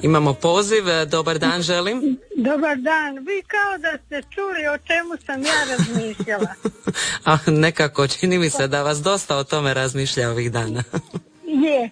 Imamo poziv, dobar dan želim. Dobar dan, vi kao da ste čuli o čemu sam ja razmišljala. A nekako čini mi se da vas dosta o tome razmišlja ovih dana. Je,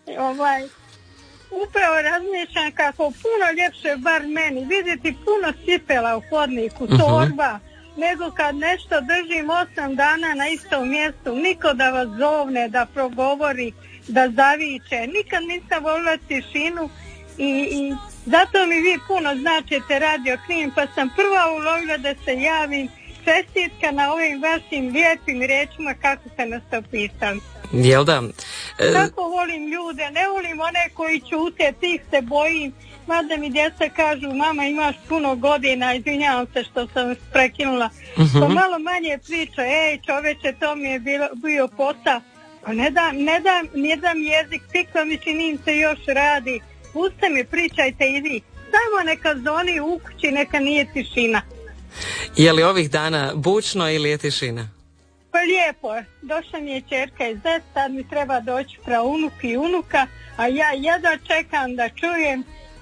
upravo razmišljam kako puno ljepše, bar meni, vidjeti puno cipela u hodniku, torba, nego kad nešto držim 8 dana na istom mjestu, niko da vas zovne, da progovori, da zaviče. Nikad nisam volila tišinu i zato mi vi puno značite Radio Knin, pa sam prva ulovila da se javim. Čestitka na ovim vašim lijepim riječima kako ste nas opisali. Jel da? Kako volim ljude, ne volim one koji ćute, tih se bojim. Mada mi djeca kažu, mama imaš puno godina, izvinjavam se što sam vas prekinula. Pa malo manje priča, čoveče, to mi je bio posao. Pa ne dam jezik, tikva mi činim se još radi. Puste mi, pričajte i vi. Samo neka zoni u kući, neka nije tišina. Je li ovih dana bučno ili je tišina? Pa lijepo je. Došla mi je čerka iz zet, sad mi treba doći praunuk i unuka, a ja jedva čekam da čujem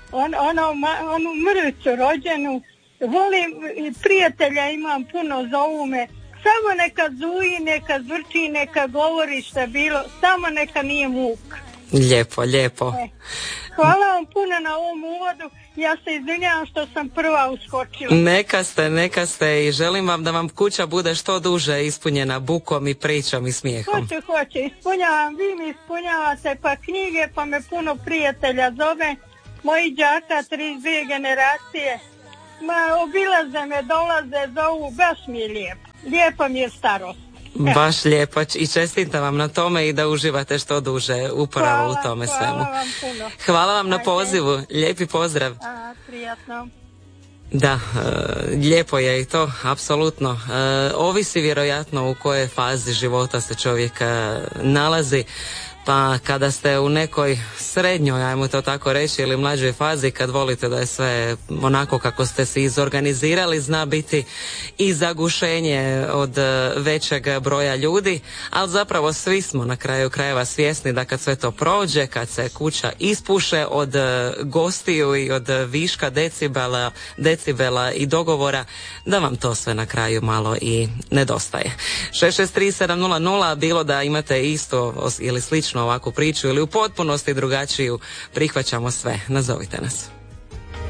onu mrvicu rođenu. Volim, prijatelja imam puno, zovu me. Samo neka zuji, neka zvrči, neka govori šta bilo, samo neka nije muk. Lijepo, lijepo. Hvala vam puno na ovom uvodu. Ja se izvinjavam što sam prva uskočila. Neka ste i želim vam da vam kuća bude što duže ispunjena bukom i pričom i smijehom. Hoće, ispunjavam, vi mi ispunjavate pa knjige, pa me puno prijatelja zove, moji đaka 32 generacije. Obilaze me, dolaze, zovu, baš mi je lijepo. Lijepo mi je starost. Baš lijepo i čestitam vam na tome i da uživate što duže upravo u tome svemu. Hvala vam puno. Hvala vam na pozivu, lijepi pozdrav. Prijatno. Da, lijepo je i to, apsolutno. Ovisi vjerojatno u kojoj fazi života se čovjek nalazi. Pa kada ste u nekoj srednjoj, ajmo to tako reći, ili mlađoj fazi, kad volite da je sve onako kako ste se izorganizirali, zna biti i zagušenje od većeg broja ljudi, ali zapravo svi smo na kraju krajeva svjesni da kad sve to prođe, kad se kuća ispuše od gostiju i od viška decibela i dogovora, da vam to sve na kraju malo i nedostaje. 663-700, bilo da imate isto ili slično ovakvu priču ili u potpunosti drugačiju, prihvaćamo sve. Nazovite nas.